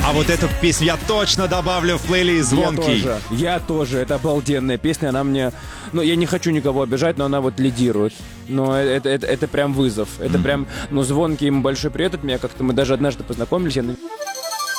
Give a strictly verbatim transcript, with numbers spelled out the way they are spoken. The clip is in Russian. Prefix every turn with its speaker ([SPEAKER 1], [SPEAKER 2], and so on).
[SPEAKER 1] А вот эту песню я точно добавлю в плейлист «Звонкий».
[SPEAKER 2] Я тоже, я тоже. Это обалденная песня. Она мне... Ну, я не хочу никого обижать, но она вот лидирует. Но это, это, это прям вызов. Это mm. прям... Ну, «Звонкий», ему большой привет от меня. Как-то мы даже однажды познакомились. Я...